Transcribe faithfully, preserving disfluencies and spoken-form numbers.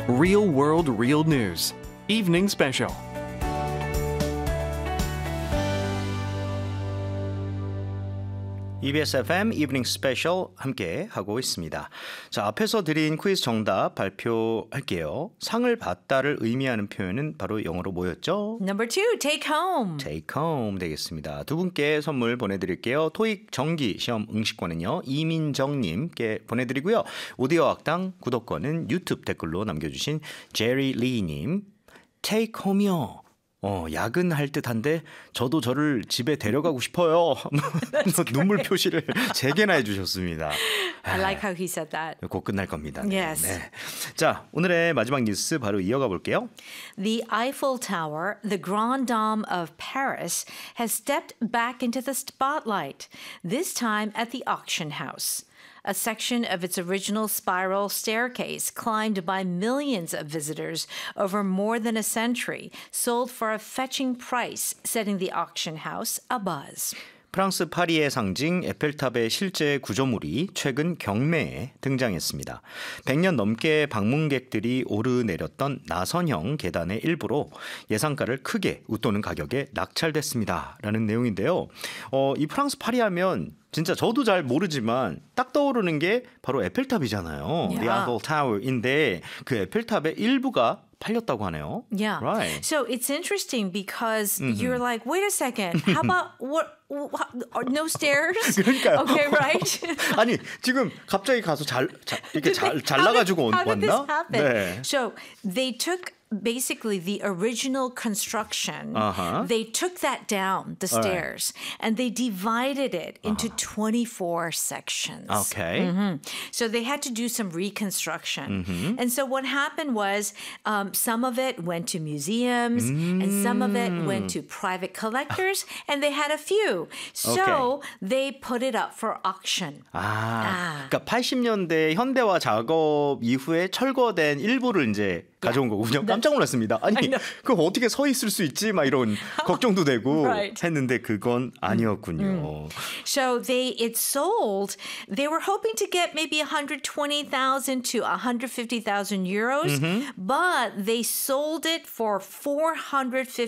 Real World Real News Evening Special. 이비에스 에프엠 이브닝 스페셜 함께 하고 있습니다. 자, 앞에서 드린 퀴즈 정답 발표할게요. 상을 받다를 의미하는 표현은 바로 영어로 뭐였죠? Number two, take home. Take home 되겠습니다. 두 분께 선물 보내드릴게요. 토익 정기 시험 응시권은요. 이민정님께 보내드리고요. 오디오 학당 구독권은 유튜브 댓글로 남겨주신 제리 리님. Take home이요. 어, 야근할 듯한데 저도 저를 집에 데려가고 싶어요. 눈물 표시를 세 개나 해주셨습니다. I like how he said that. 곧 끝날 겁니다. Yes. 네. 자, 오늘의 마지막 뉴스 바로 이어가 볼게요. The Eiffel Tower, the Grand Dame of Paris, has stepped back into the spotlight, this time at the auction house. A section of its original spiral staircase climbed by millions of visitors over more than a century, sold for a fetching price, setting the auction house abuzz. 프랑스 파리의 상징 에펠탑의 실제 구조물이 최근 경매에 등장했습니다. 백 년 넘게 방문객들이 오르내렸던 나선형 계단의 일부로 예상가를 크게 웃도는 가격에 낙찰됐습니다. 라는 내용인데요. 어, 이 프랑스 파리 하면 진짜 저도 잘 모르지만 딱 떠오르는 게 바로 에펠탑이잖아요. Yeah. The Eiffel Tower인데 그 에펠탑의 일부가 팔렸다고 하네요. Yeah. Right. So it's interesting because mm-hmm. you're like, wait a second, how about what? what no stairs? 그러니까요. Okay, right? 아니 지금 갑자기 가서 잘, 잘 이렇게 잘 잘라가지고 how did, how did 왔나? this happen? 네. So they took basically the original construction. Uh-huh. They took that down the stairs right. and they divided it into uh-huh. twenty-four sections. Okay. Mm-hmm. So they had to do some reconstruction. Mm-hmm. And so what happened was um, some of it went to museums mm. and some of it went to private collectors and they had a few. So okay. they put it up for auction. 아, 아. 그러니까 팔십 년대 현대화 작업 이후에 철거된 일부를 이제 가져온 거군요. 깜짝 놀랐습니다. 아니, 그거 어떻게 서 있을 수 있지? 막 이런 걱정도 되고 right. 했는데 그건 아니었군요. Mm. So they it sold. They were hoping to get maybe one hundred twenty thousand to one hundred fifty thousand euros, mm-hmm. but they sold it for four hundred fifty